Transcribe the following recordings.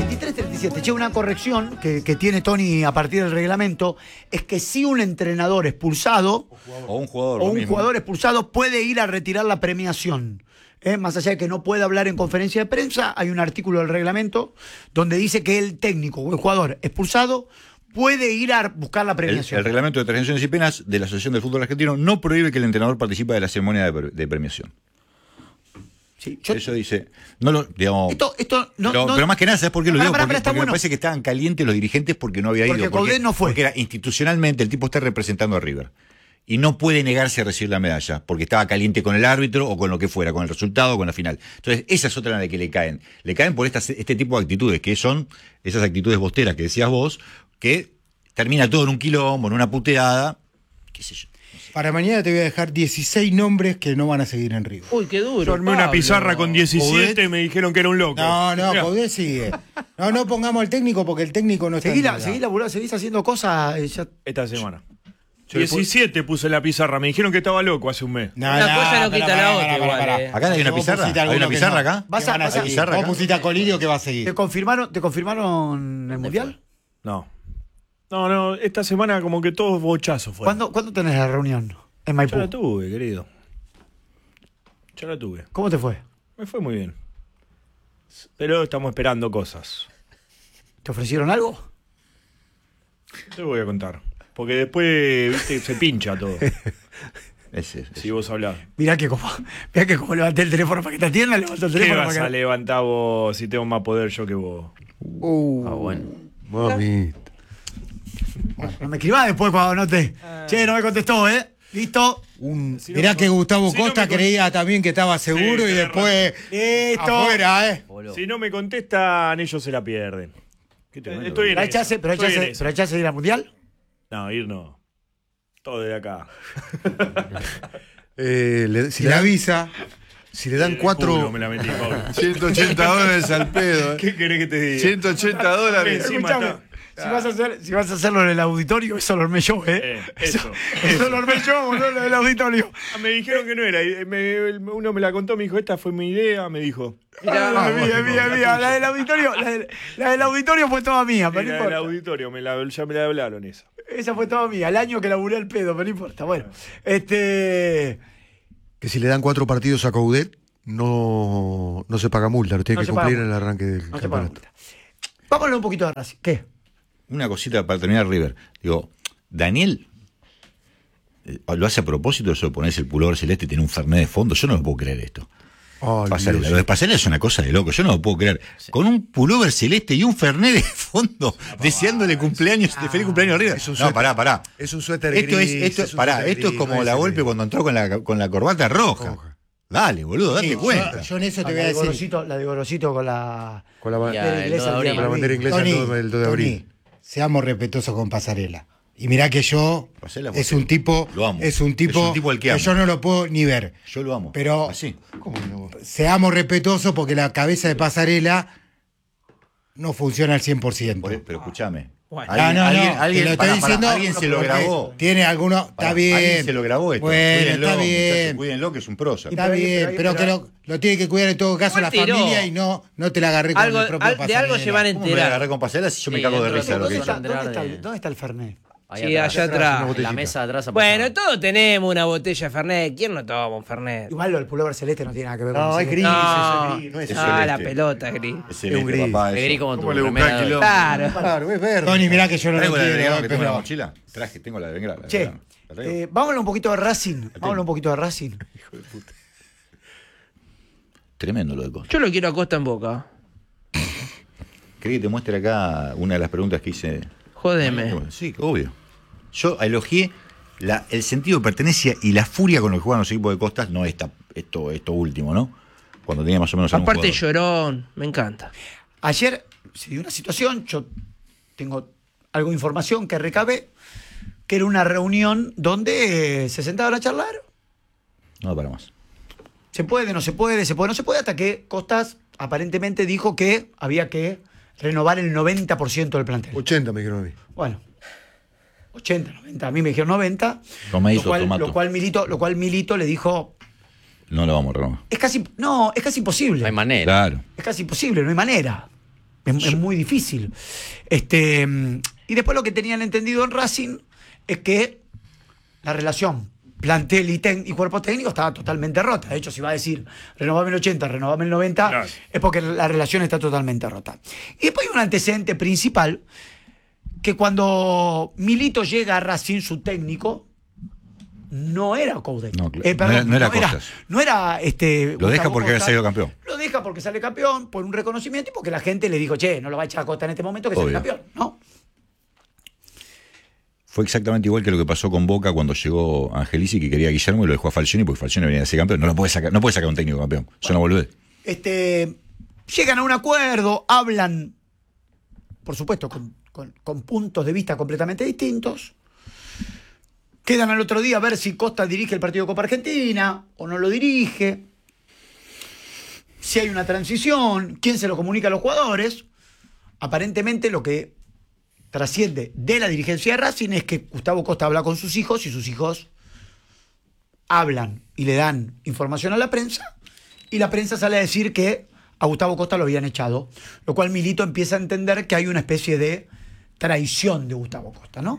23-37. Che, una corrección que tiene Tony a partir del reglamento es que si un entrenador expulsado o un jugador expulsado puede ir a retirar la premiación. Más allá de que no puede hablar en conferencia de prensa, hay un artículo del reglamento donde dice que el técnico o el jugador expulsado puede ir a buscar la premiación. El reglamento de transacciones y penas de la Asociación del Fútbol Argentino no prohíbe que el entrenador participe de la ceremonia de premiación. Sí, eso dice, no lo, digamos, pero más que nada, ¿sabes por qué lo digo? Porque me parece que estaban calientes los dirigentes porque no había ido. Porque no fue. Porque era institucionalmente el tipo está representando a River. Y no puede negarse a recibir la medalla, porque estaba caliente con el árbitro o con lo que fuera, con el resultado o con la final. Entonces, esa es otra de la que le caen. Le caen por este tipo de actitudes, que son esas actitudes bosteras que decías vos, que termina todo en un quilombo, en una puteada, qué sé yo. Para mañana te voy a dejar 16 nombres que no van a seguir en River. Uy, qué duro. Yo armé una pizarra con 17 y me dijeron que era un loco. No, Coudet sigue. No pongamos al técnico porque el técnico no está. Seguí laburando, seguís haciendo cosas. Esta semana. 17 puse la pizarra, me dijeron que estaba loco hace un mes. Una cosa no quita la otra igual. ¿Acá hay una pizarra? ¿Hay una pizarra acá? ¿Vas a pizarra? ¿Vos pusiste a Colidio que va a seguir? ¿Te confirmaron el Mundial? No, esta semana como que todos bochazos fueron. ¿Cuándo tenés la reunión en Maipú? Ya la tuve, querido. Ya la tuve. ¿Cómo te fue? Me fue muy bien. Pero estamos esperando cosas. ¿Te ofrecieron algo? Te voy a contar. Porque después, viste, se pincha todo. Si vos hablás. Mirá que como levanté el teléfono para que te atienda, levanté el teléfono. ¿Qué vas a levantar vos si tengo más poder yo que vos? Bueno. Mami. No me escribás después cuando no te... Che, no me contestó, Listo. Mirá que Gustavo Costa creía también que estaba seguro y después... Listo. Afuera, Si no me contestan, ellos se la pierden. Estoy en ¿Pero hay chance de ir al Mundial? No, ir no. Todo de acá. Si le avisa... Si le dan 4... me la metí, 180 dólares al pedo. ¿Qué querés que te diga? 180 dólares. Si vas a hacerlo en el auditorio, eso lo armé yo, Eso lo armé yo, boludo, en el auditorio. Me dijeron que no era. Uno me la contó, me dijo, esta fue mi idea, me dijo. Mía. La del auditorio fue toda mía, pero no importa. La del auditorio, ya me la hablaron esa. Esa fue toda mía, el año que laburé el pedo, pero no importa. Bueno, Que si le dan 4 partidos a Coudet, no se paga multa, lo tiene que cumplir en el arranque del campeonato. Vamos a hablar un poquito de Racing. ¿Qué? Una cosita para terminar, River. Digo, Daniel lo hace a propósito, eso de ponerse el pullover celeste y tiene un Fernet de fondo. Yo no lo puedo creer esto. Pasarela. Lo de Pasarela es una cosa de loco. Yo no lo puedo creer. Sí. Con un pullover celeste y un Fernet de fondo, deseándole cumpleaños, feliz cumpleaños a River. Pará. Es un suéter gris. Esto es como la Volpe cuando entró con la corbata roja. Dale, boludo, date cuenta. Yo en eso te voy a decir. La de Gorosito con la bandera inglesa el 2 de abril. Seamos respetuosos con Pasarela. Y mirá que yo es un tipo al que yo no lo puedo ni ver. Yo lo amo. Pero seamos respetuosos porque la cabeza de Pasarela no funciona al 100%. Pero escúchame. Alguien se lo grabó. Tiene alguno. Está bien. Alguien se lo grabó esto. Bueno, está bien. Cuídenlo, que es un prosa. Está bien, pero que lo tiene que cuidar en todo caso la familia y no te la agarré con el propio Pasarela. De algo se van a enterar. ¿Cómo me la agarré con Pasarela si yo me cago de risa? ¿Dónde está el Fernet? Sí, allá atrás. La mesa de atrás. Bueno, todos tenemos una botella de Fernet. ¿Quién no toma un Fernet? Igual lo del pullover celeste no tiene nada que ver con eso. Es gris, no, es gris. No es la pelota es gris. Es un gris. Es gris como tu remera. Claro, es verde. Tony, mirá que yo no lo quiero. ¿Tengo la mochila? Tengo la de Bengala. Che, vamos a hablar un poquito de Racing. Hijo de puta. Tremendo lo de Costa. Yo lo quiero a Costa en Boca. ¿Querés que te muestre acá una de las preguntas que hice? Jódeme. Sí, obvio. Yo elogié el sentido de pertenencia y la furia con lo que juegan los equipos de Costas, no esto último, ¿no? Cuando tenía más o menos algún aparte jugador. llorón, me encanta. Ayer se dio una situación, yo tengo algo de información que recabé, que era una reunión donde se sentaban a charlar. No, para más. Se puede, no se puede, hasta que Costas aparentemente dijo que había que renovar el 90% del plantel. 80 me dijeron a mí. Bueno, 80, 90, a mí me dijeron 90. Lo cual Milito le dijo... No lo vamos a renovar. Es casi imposible. No hay manera. Claro. Es casi imposible, no hay manera. Es muy difícil. Y después lo que tenían entendido en Racing es que la relación plantel y cuerpo técnico estaba totalmente rota. De hecho, si va a decir renovame el 80, renovame el 90, claro, es porque la relación está totalmente rota. Y después hay un antecedente principal, que cuando Milito llega a Racing, su técnico no era Coudet. No era Costas. No era lo deja porque había salido campeón. Lo deja porque sale campeón, por un reconocimiento y porque la gente le dijo, che, no lo va a echar a Costa en este momento que sale campeón, ¿no? Fue exactamente igual que lo que pasó con Boca cuando llegó Angelici, que quería a Guillermo y lo dejó a Falcioni porque Falcioni venía a ser campeón. No puede sacar un técnico campeón. Eso no volvé. Llegan a un acuerdo, hablan, por supuesto, con puntos de vista completamente distintos. Quedan al otro día a ver si Costa dirige el partido de Copa Argentina o no lo dirige. Si hay una transición, quién se lo comunica a los jugadores. Aparentemente lo que trasciende de la dirigencia de Racing es que Gustavo Costa habla con sus hijos y sus hijos hablan y le dan información a la prensa y la prensa sale a decir que a Gustavo Costa lo habían echado, lo cual Milito empieza a entender que hay una especie de traición de Gustavo Costa, ¿no?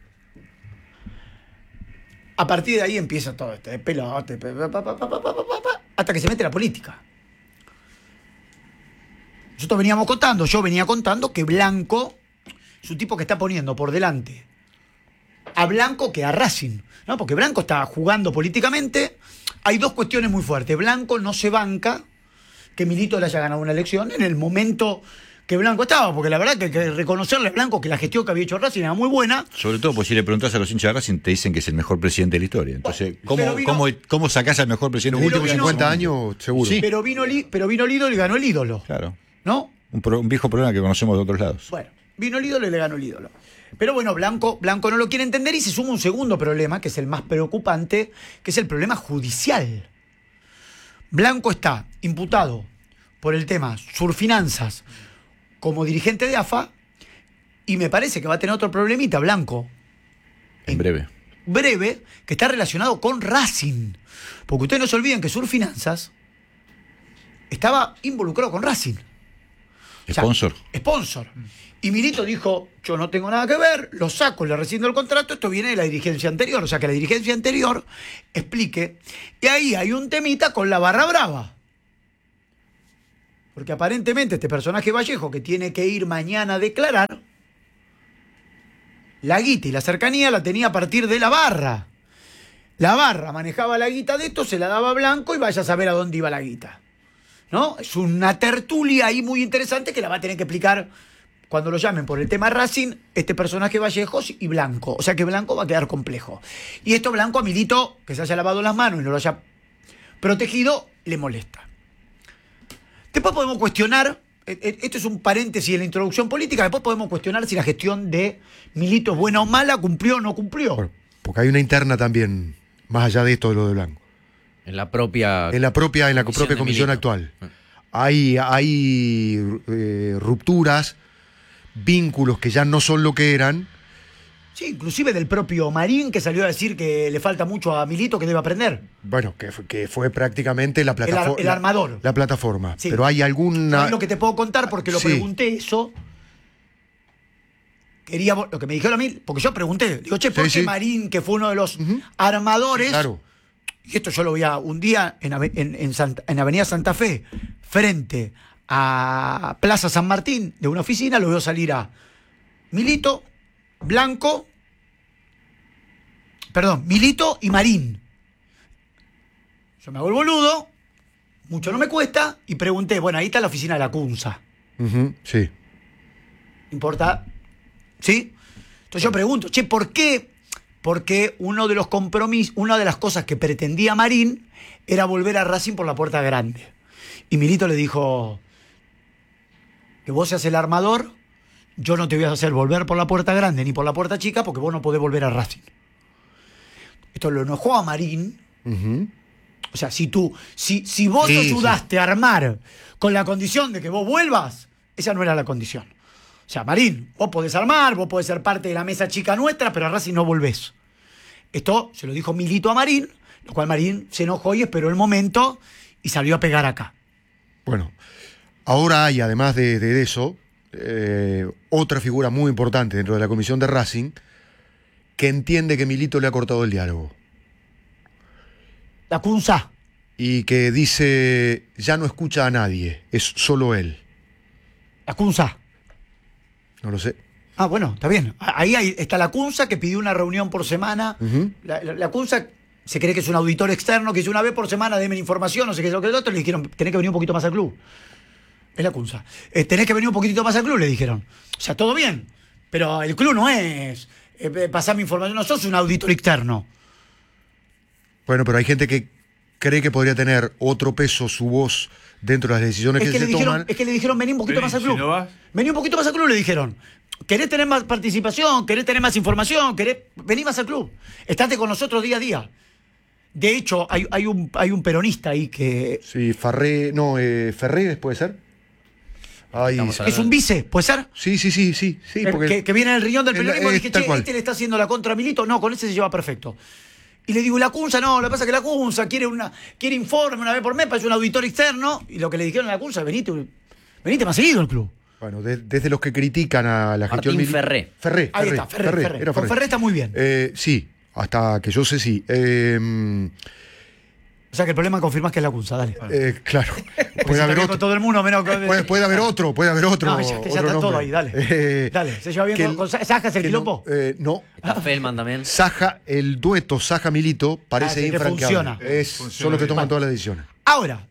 A partir de ahí empieza todo este pelote, hasta que se mete la política. Nosotros yo venía contando que Blanco es un tipo que está poniendo por delante a Blanco que a Racing, ¿no? Porque Blanco está jugando políticamente. Hay dos cuestiones muy fuertes. Blanco no se banca que Milito le haya ganado una elección en el momento que Blanco estaba, porque la verdad que hay que reconocerle a Blanco que la gestión que había hecho Racing era muy buena. Sobre todo, pues si le preguntás a los hinchas de Racing, te dicen que es el mejor presidente de la historia. Entonces, ¿cómo sacás al mejor presidente? En los últimos 50 años, seguro. Sí. Pero vino el ídolo y ganó el ídolo. Claro. ¿No? Un viejo problema que conocemos de otros lados. Bueno, vino el ídolo y le ganó el ídolo. Pero bueno, Blanco no lo quiere entender y se suma un segundo problema, que es el más preocupante, que es el problema judicial. Blanco está imputado por el tema Surfinanzas como dirigente de AFA y me parece que va a tener otro problemita, Blanco. En breve, que está relacionado con Racing. Porque ustedes no se olviden que Surfinanzas estaba involucrado con Racing. Sponsor. Y Milito dijo, yo no tengo nada que ver, lo saco, le rescindo el contrato, esto viene de la dirigencia anterior. O sea, que la dirigencia anterior explique. Y ahí hay un temita con la barra brava. Porque aparentemente este personaje Vallejo, que tiene que ir mañana a declarar, la guita y la cercanía la tenía a partir de la barra. La barra manejaba la guita de esto, se la daba a Blanco y vaya a saber a dónde iba la guita. ¿No? Es una tertulia ahí muy interesante que la va a tener que explicar cuando lo llamen por el tema Racing, este personaje Vallejos y Blanco. O sea que Blanco va a quedar complejo. Y esto Blanco a Milito, que se haya lavado las manos y no lo haya protegido, le molesta. Después podemos cuestionar, esto es un paréntesis en la introducción política, después podemos cuestionar si la gestión de Milito es buena o mala, cumplió o no cumplió. Bueno, porque hay una interna también, más allá de esto de lo de Blanco. En la propia comisión actual. Hay rupturas, vínculos que ya no son lo que eran. Sí, inclusive del propio Marín, que salió a decir que le falta mucho a Milito, que debe aprender. Bueno, que fue prácticamente la plataforma. El armador. La plataforma. Sí. Pero hay alguna... Es lo que te puedo contar porque lo pregunté eso. Lo que me dijeron a mí, porque yo pregunté, digo, che, ¿por qué Marín, que fue uno de los armadores... Claro. Y esto yo lo vi un día en Avenida Santa Fe, frente a Plaza San Martín, de una oficina, lo veo salir a Milito y Marín. Yo me hago el boludo, mucho no me cuesta, y pregunté, bueno, ahí está la oficina de la CUNSA. Sí. ¿Importa? ¿Sí? Entonces yo pregunto, che, ¿por qué? Porque uno de los compromisos, una de las cosas que pretendía Marín era volver a Racing por la puerta grande. Y Milito le dijo, que vos seas el armador, yo no te voy a hacer volver por la puerta grande ni por la puerta chica porque vos no podés volver a Racing. Esto lo enojó a Marín. O sea, si vos ayudaste a armar con la condición de que vos vuelvas, esa no era la condición. O sea, Marín, vos podés armar, vos podés ser parte de la mesa chica nuestra, pero a Racing no volvés. Esto se lo dijo Milito a Marín, lo cual Marín se enojó y esperó el momento y salió a pegar acá. Bueno, ahora hay, además de eso, otra figura muy importante dentro de la comisión de Racing, que entiende que Milito le ha cortado el diálogo. La Cunza. Y que dice, ya no escucha a nadie, es solo él. La Cunza. No lo sé. Ah, bueno, está bien. Ahí está la Cunza, que pidió una reunión por semana. La Cunza se cree que es un auditor externo, que dice una vez por semana denme información, no sé qué es lo que es lo otro, le dijeron, tenés que venir un poquito más al club. Es la Cunza. Tenés que venir un poquitito más al club, le dijeron. O sea, todo bien, pero el club no es pasarme información, no sos un auditor externo. Bueno, pero hay gente que cree que podría tener otro peso su voz dentro de las decisiones que se toman. Es que le dijeron, vení un poquito más al club. Vení un poquito más al club, le dijeron. ¿Querés tener más participación? ¿Querés tener más información? Vení más al club. Estate con nosotros día a día. De hecho, hay un peronista ahí que... Sí, Ferreres, ¿puede ser? Es un vice, ¿puede ser? Sí. Que viene en el riñón del periodismo y dije, che, este le está haciendo la contra a Milito. No, con ese se lleva perfecto. Y le digo, la Cunza, no, lo que pasa es que la Cunza quiere informe una vez por mes, parece un auditor externo. Y lo que le dijeron a la Cunza, venite más seguido al club. Bueno, desde los que critican a la gestión militar. Ferré. Ahí está, Ferré. Con Ferré está muy bien. Sí, hasta que yo sé, sí. O sea que el problema confirmás que es la Cunza, dale. Claro. Puede haber otro. Con todo el mundo, menos puede haber otro. No, ya está todo ahí, dale. Dale, ¿se lleva bien con Saja, el quilombo? No. Está Feldman también. Saja, el dueto Saja-Milito parece infranqueable. Funciona. Son los que toman todas las decisiones. Ahora,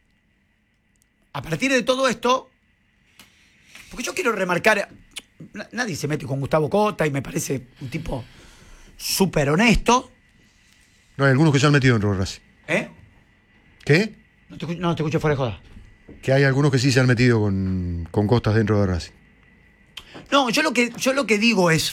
a partir de todo esto, porque yo quiero remarcar, nadie se mete con Gustavo Cota y me parece un tipo súper honesto. No, hay algunos que se han metido en River Racing. ¿Qué? No te escucho fuera de joda. Que hay algunos que sí se han metido con Costas dentro de Racing. No, yo lo que digo es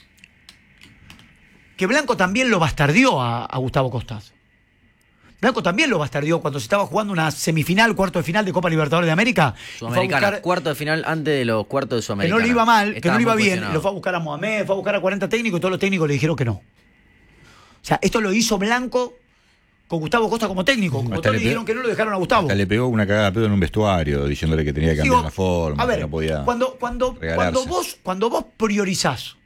que Blanco también lo bastardió a Gustavo Costas. Blanco también lo bastardió cuando se estaba jugando una semifinal, cuarto de final de Copa Libertadores de América. Sudamericana, cuarto de final antes de los cuartos de Sudamericana. Que no le iba mal, que no le iba bien. Lo fue a buscar a Mohamed, fue a buscar a 40 técnicos y todos los técnicos le dijeron que no. O sea, esto lo hizo Blanco con Gustavo Costa como técnico. Como todos le dijeron que no, lo dejaron a Gustavo. Hasta le pegó una cagada de pedo en un vestuario, diciéndole que tenía que cambiar la forma, a ver, que no podía. Cuando vos priorizás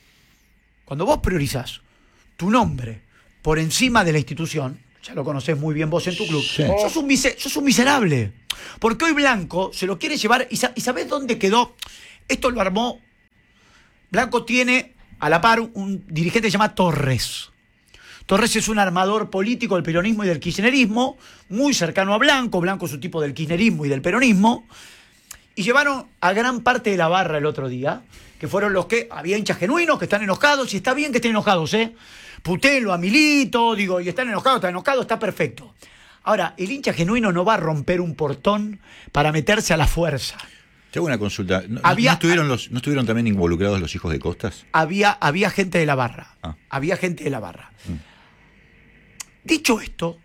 tu nombre por encima de la institución, ya lo conocés muy bien vos en tu club, sí. sos un miserable. Porque hoy Blanco se lo quiere llevar, y ¿sabés dónde quedó? Esto lo armó. Blanco tiene a la par un dirigente que se llama Torres. Torres es un armador político del peronismo y del kirchnerismo, muy cercano a Blanco. Blanco es un tipo del kirchnerismo y del peronismo. Y llevaron a gran parte de la barra el otro día, que fueron los que... Había hinchas genuinos que están enojados, y está bien que estén enojados, Putelo a Milito, digo, y están enojados, está perfecto. Ahora, el hincha genuino no va a romper un portón para meterse a la fuerza. Te hago una consulta. ¿No estuvieron también involucrados los hijos de Costas? Había gente de la barra. Había gente de la barra. Dicho esto,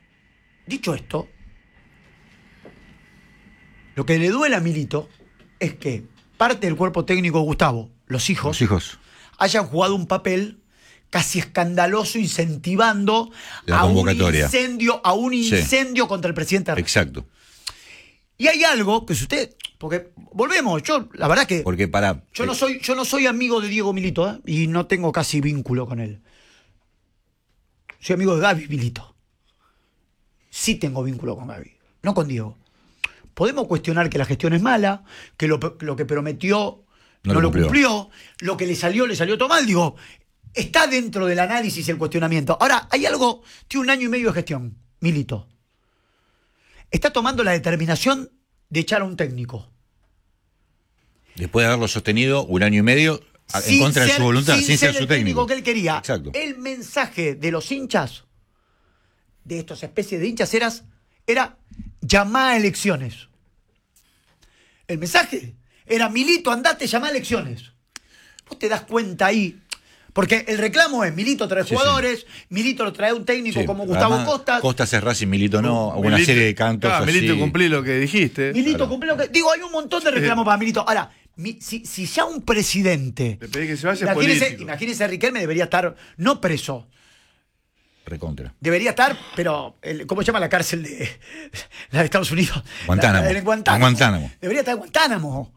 lo que le duele a Milito es que parte del cuerpo técnico de Gustavo, los hijos, hayan jugado un papel casi escandaloso incentivando la convocatoria. a un incendio contra el presidente. Exacto. Y hay algo que si usted, porque volvemos, yo la verdad que yo no soy amigo de Diego Milito, y no tengo casi vínculo con él. Soy amigo de Gaby Milito. Sí tengo vínculo con Gaby, no con Diego. Podemos cuestionar que la gestión es mala, que lo que prometió no lo cumplió, lo que le salió todo mal. Digo, está dentro del análisis y el cuestionamiento. Ahora, hay algo, tiene 1 año y medio de gestión, Milito. Está tomando la determinación de echar a un técnico. Después de haberlo sostenido 1 año y medio en contra de su voluntad, sin ser su técnico que él quería. Exacto. El mensaje de los hinchas, de estas especies de hinchas, era llamar a elecciones. El mensaje era: Milito, andate, llamá a elecciones. Vos te das cuenta ahí, porque el reclamo es: Milito trae jugadores, Milito lo trae un técnico como Gustavo Costas. Costas es Racing, Milito no, una serie de cantos así. Milito cumplí lo que dijiste. Milito cumplí lo que... Digo, hay un montón de reclamos para Milito. Ahora, si ya un presidente... Le pedí que se vaya imagínese, Riquelme debería estar no preso. Recontra. Debería estar, pero ¿cómo se llama la cárcel la de Estados Unidos? Guantánamo. En Guantánamo. Debería estar en Guantánamo. O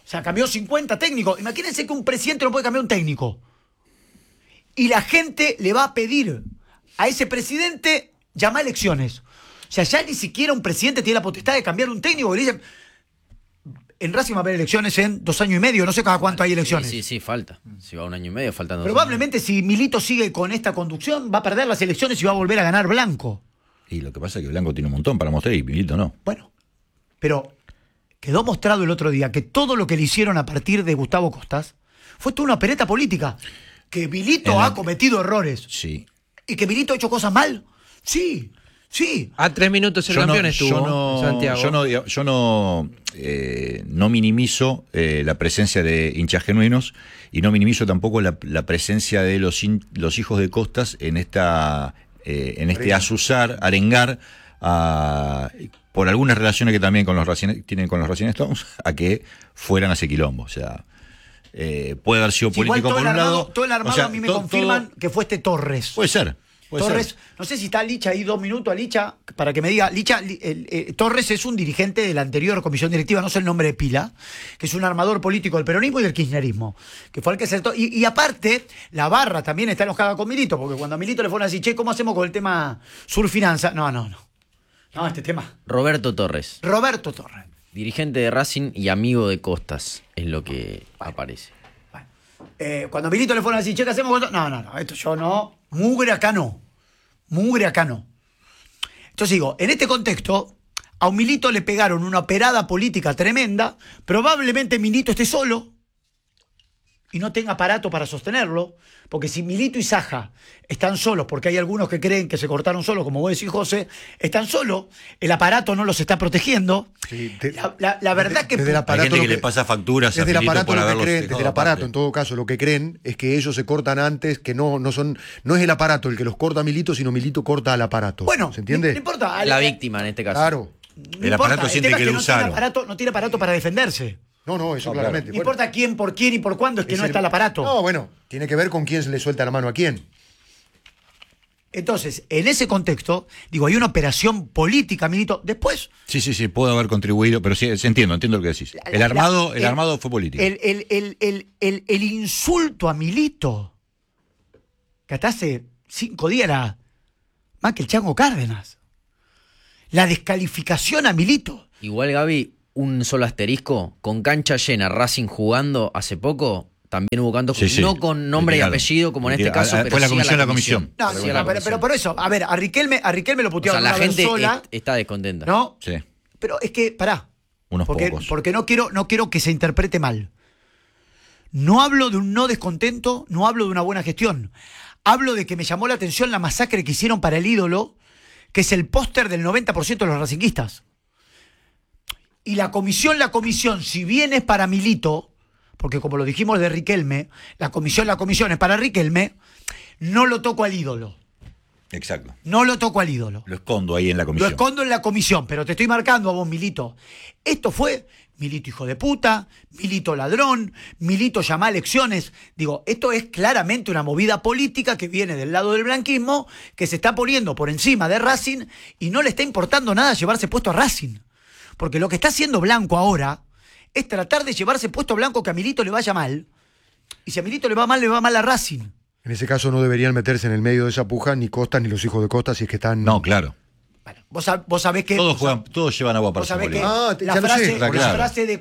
sea, cambió 50 técnicos. Imagínense que un presidente no puede cambiar un técnico. Y la gente le va a pedir a ese presidente llamar elecciones. O sea, ya ni siquiera un presidente tiene la potestad de cambiar un técnico. Le dicen, en Racing va a haber elecciones en 2 años y medio, no sé cada cuánto hay elecciones. Sí, falta. Si va 1 año y medio, faltan 2 años. Probablemente si Milito sigue con esta conducción, va a perder las elecciones y va a volver a ganar Blanco. Y lo que pasa es que Blanco tiene un montón para mostrar y Milito no. Bueno, pero quedó mostrado el otro día que todo lo que le hicieron a partir de Gustavo Costas fue toda una opereta política. Que Milito ha cometido errores. Sí. Y que Milito ha hecho cosas mal. Sí. A 3 minutos el campeón estuvo, Santiago. Yo no minimizo la presencia de hinchas genuinos y no minimizo tampoco la presencia de los hijos de Costas en este azuzar, arengar por algunas relaciones que también tienen con los Racing Stones, a que fueran a ese quilombo. O sea, puede haber sido político por un lado. Todo el armado, o sea, a mí me confirman que fue Torres. Puede ser. Torres, no sé si está Licha ahí 2 minutos, a Licha, para que me diga. Licha, Torres es un dirigente de la anterior comisión directiva, no sé el nombre de pila, que es un armador político del peronismo y del kirchnerismo, que fue el que acertó. Y aparte, la barra también está enojada con Milito, porque cuando a Milito le fueron así, che, ¿cómo hacemos con el tema Surfinanza? No, este tema. Roberto Torres. Dirigente de Racing y amigo de Costas, es lo que aparece. Cuando a Milito le fueron así, che, ¿qué hacemos con esto? No, esto yo no. Mugre acá no. Entonces digo, en este contexto, a un Milito le pegaron una operada política tremenda, probablemente Milito esté solo y no tenga aparato para sostenerlo, porque si Milito y Saja están solos, porque hay algunos que creen que se cortaron solos, como vos decís, José, están solos, el aparato no los está protegiendo. Sí, la verdad que... Desde el aparato hay gente que le pasa facturas desde a Milito por haberlos creen, desde el aparato, en todo caso, lo que creen es que ellos se cortan antes, que no es el aparato el que los corta a Milito, sino Milito corta al aparato. Bueno, ¿se entiende? No importa. La víctima en este caso. Claro. El aparato siente que lo usaron. No tiene aparato para defenderse. No, eso claramente. No importa quién, por quién y por cuándo, es que no está el aparato. No, bueno, tiene que ver con quién se le suelta la mano a quién. Entonces, en ese contexto, digo, hay una operación política, Milito. Después... Sí, puede haber contribuido, pero sí, entiendo lo que decís. El armado fue político. El insulto a Milito, que hasta hace 5 días era más que el Chango Cárdenas. La descalificación a Milito. Igual, Gaby, un solo asterisco, con cancha llena, Racing jugando hace poco, también hubo cantos no con nombre y apellido, como en este caso, pero fue la comisión. No, pero por eso, a ver, a Riquelme lo putearon la gente sola, está descontenta. ¿no? Sí. Pero es que, pará. Pocos. Porque no quiero que se interprete mal. No hablo de un no descontento, no hablo de una buena gestión. Hablo de que me llamó la atención la masacre que hicieron para el ídolo, que es el póster del 90% de los racinguistas. Y la comisión, si bien es para Milito, porque como lo dijimos de Riquelme, la comisión es para Riquelme, no lo toco al ídolo. Exacto. No lo toco al ídolo. Lo escondo ahí en la comisión. Lo escondo en la comisión, pero te estoy marcando a vos, Milito. Esto fue Milito hijo de puta, Milito ladrón, Milito llama a elecciones. Digo, esto es claramente una movida política que viene del lado del blanquismo, que se está poniendo por encima de Racing y no le está importando nada llevarse puesto a Racing. Porque lo que está haciendo Blanco ahora es tratar de llevarse puesto a Blanco que a Milito le vaya mal. Y si a Milito le va mal a Racing. En ese caso no deberían meterse en el medio de esa puja ni Costas ni los hijos de Costas si es que están... No, claro. Bueno, vos sabés que... Todos llevan agua para su molino. La frase de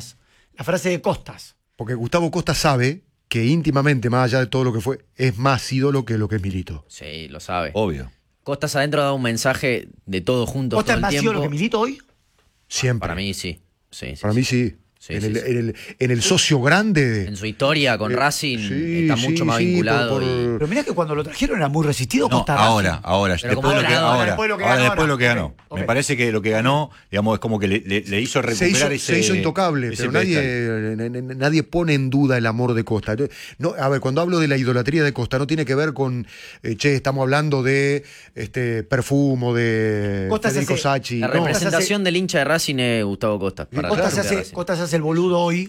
Costas. Porque Gustavo Costas sabe que íntimamente, más allá de todo lo que fue, es más ídolo que lo que es Milito. Sí, lo sabe. Obvio. Costas adentro da un mensaje de todos juntos ¿Costas todo el más tiempo. ídolo que Milito hoy? Siempre. Para mí sí. Para mí sí. En el socio grande. En su historia con Racing está mucho más vinculado. Pero mirá que cuando lo trajeron era muy resistido. Ahora, después lo que ganó. Okay. Me parece que lo que ganó, digamos, es como que le hizo recuperar se hizo intocable, pero nadie pone en duda el amor de Costa. No, a ver, cuando hablo de la idolatría de Costa, no tiene que ver con, estamos hablando de Perfumo, de Federico Sacchi. La representación del hincha de Racing es Gustavo Costas. Costas hace el boludo hoy.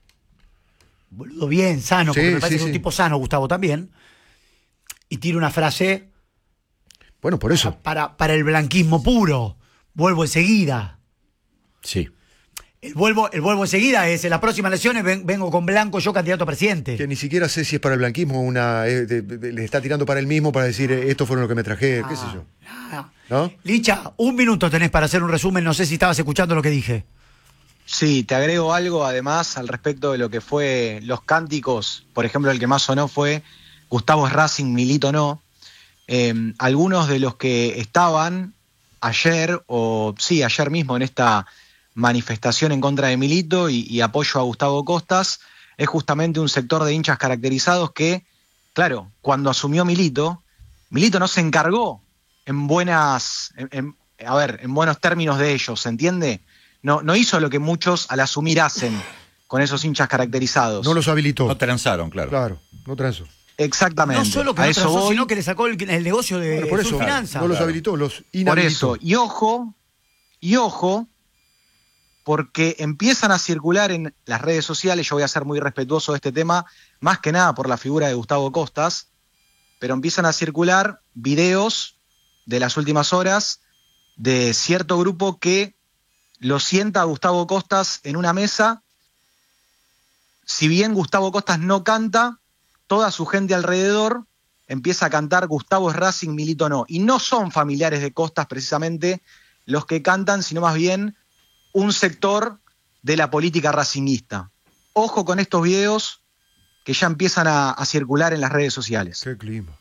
Boludo bien, sano, porque me parece que es un tipo sano, Gustavo también. Y tira una frase. Bueno, por eso. Para el blanquismo puro. Vuelvo enseguida. Sí. El vuelvo enseguida es, en las próximas elecciones vengo con Blanco, yo candidato a presidente. Que ni siquiera sé si es para el blanquismo, le está tirando para él mismo para decir, esto fue lo que me traje, qué sé yo. ¿No? Licha, 1 minuto tenés para hacer un resumen, no sé si estabas escuchando lo que dije. Sí, te agrego algo además al respecto de lo que fue los cánticos. Por ejemplo, el que más sonó fue Gustavo es Racing, Milito no. Algunos de los que estaban ayer mismo en esta manifestación en contra de Milito y apoyo a Gustavo Costas, es justamente un sector de hinchas caracterizados que, claro, cuando asumió Milito no se encargó en buenos términos de ellos, ¿se entiende? No hizo lo que muchos al asumir hacen con esos hinchas caracterizados. No los habilitó. No transaron, claro. Claro, no transó. Exactamente. No solo que no transó, sino que le sacó el negocio de por eso, sus finanzas. No los habilitó, los inhabilitó. Por eso, y ojo, porque empiezan a circular en las redes sociales, yo voy a ser muy respetuoso de este tema, más que nada por la figura de Gustavo Costas, pero empiezan a circular videos de las últimas horas de cierto grupo que lo sienta a Gustavo Costas en una mesa. Si bien Gustavo Costas no canta, toda su gente alrededor empieza a cantar Gustavo es Racing, Milito no. Y no son familiares de Costas precisamente los que cantan, sino más bien un sector de la política racinguista. Ojo con estos videos que ya empiezan a circular en las redes sociales. Qué clima.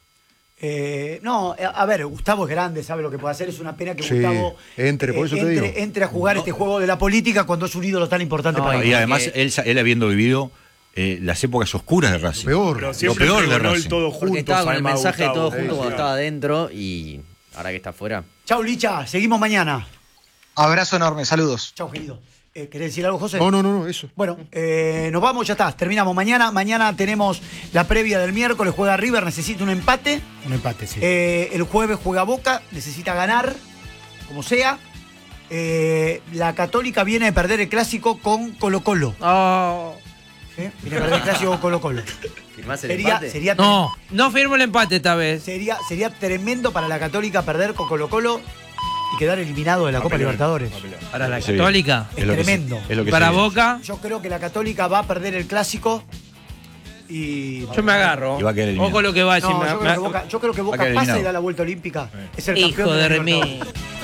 A ver, Gustavo es grande, sabe lo que puede hacer. Es una pena que Gustavo entre a jugar este juego de la política cuando es un ídolo tan importante para él. Y además, él habiendo vivido las épocas oscuras de Racing. Lo peor de Racing. Todo junto, porque estaba con el mensaje de todo junto claro. cuando estaba adentro y ahora que está afuera. Chau, Licha, seguimos mañana. Abrazo enorme, saludos. Chau, querido. ¿Querés decir algo, José? No, eso. Bueno, nos vamos, ya está, terminamos mañana. Mañana tenemos la previa del miércoles, juega River, necesita un empate. Un empate, sí. El jueves juega Boca, necesita ganar, como sea. La Católica viene de perder el clásico con Colo-Colo. Viene a perder el clásico con Colo-Colo. ¿Firmás el empate? No firmo el empate esta vez. Sería tremendo para la Católica perder con Colo-Colo y quedar eliminado de la Copa Libertadores. Para la Católica. Es tremendo. Para Boca. Yo creo que la Católica va a perder el clásico y... Yo me agarro. Y va a quedar eliminado. Ojo lo que va a decir. yo creo que Boca pasa y da la vuelta olímpica. Es el campeón Hijo de la remil. Libertadores.